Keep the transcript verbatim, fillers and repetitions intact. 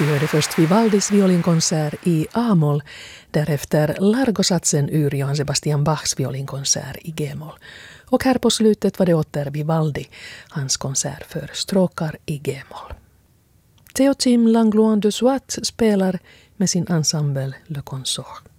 Vi hörde först Vivaldis violinkonsert i A-moll, därefter Largo-satsen ur Johann Sebastian Bachs violinkonsert i G-moll. Och här på slutet var det åter Vivaldi, hans konsert för stråkar i G-moll. Théotime Langlois de Souat spelar med sin ensemble Le Consort.